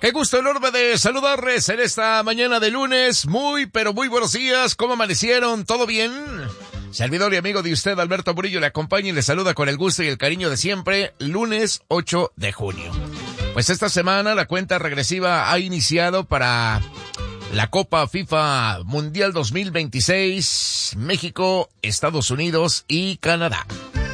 Qué gusto enorme de saludarles en esta mañana de lunes. Muy, pero muy buenos días. ¿Cómo amanecieron? ¿Todo bien? Servidor y amigo de usted, Alberto Murillo, le acompaña y le saluda con el gusto y el cariño de siempre, lunes 8 de junio. Pues esta semana la cuenta regresiva ha iniciado para la Copa FIFA Mundial 2026, México, Estados Unidos y Canadá.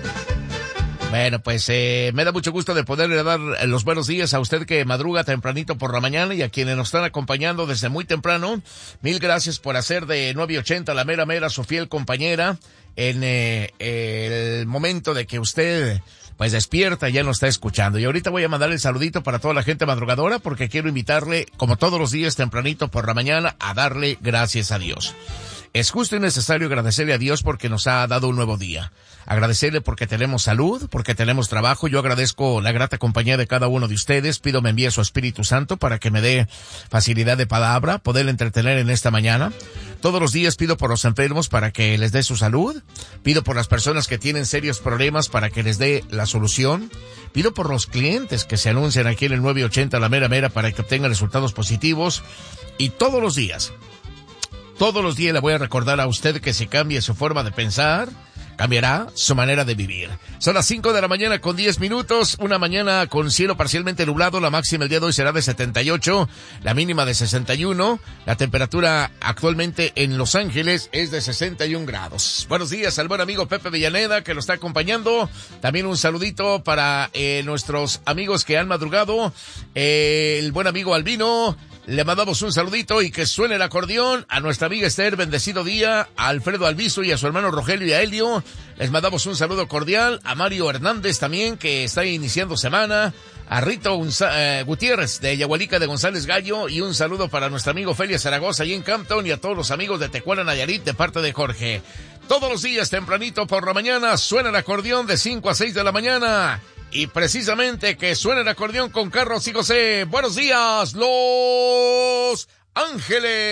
Bueno, pues me da mucho gusto de poderle dar los buenos días a usted que madruga tempranito por la mañana y a quienes nos están acompañando desde muy temprano. Mil gracias por hacer de 9:80 la mera su fiel compañera en el momento de que usted pues despierta, ya nos está escuchando. Y ahorita voy a mandar el saludito para toda la gente madrugadora porque quiero invitarle, como todos los días tempranito por la mañana, a darle gracias a Dios. Es justo y necesario agradecerle a Dios porque nos ha dado un nuevo día. Agradecerle porque tenemos salud, porque tenemos trabajo. Yo agradezco la grata compañía de cada uno de ustedes. Pido me envíe su Espíritu Santo para que me dé facilidad de palabra, poder entretener en esta mañana. Todos los días pido por los enfermos para que les dé su salud. Pido por las personas que tienen serios problemas para que les dé la solución. Pido por los clientes que se anuncian aquí en el 980 la mera para que obtengan resultados positivos. Y todos los días le voy a recordar a usted que si cambie su forma de pensar, cambiará su manera de vivir. Son las 5 de la mañana con 10 minutos, una mañana con cielo parcialmente nublado. La máxima el día de hoy será de 78, la mínima de 61. La temperatura actualmente en Los Ángeles es de 61 grados. Buenos días al buen amigo Pepe Villaneda que lo está acompañando. También un saludito para nuestros amigos que han madrugado. El buen amigo Albino. Le mandamos un saludito y que suene el acordeón a nuestra amiga Esther, bendecido día, a Alfredo Alviso y a su hermano Rogelio y a Helio. Les mandamos un saludo cordial a Mario Hernández también, que está iniciando semana, a Rito Gutiérrez de Yahualica de González Gallo, y un saludo para nuestro amigo Felia Zaragoza y en Campton, y a todos los amigos de Tecuala, Nayarit, de parte de Jorge. Todos los días tempranito por la mañana suena el acordeón de 5 a 6 de la mañana. Y precisamente que suene el acordeón con Carlos y José. Buenos días, Los Ángeles.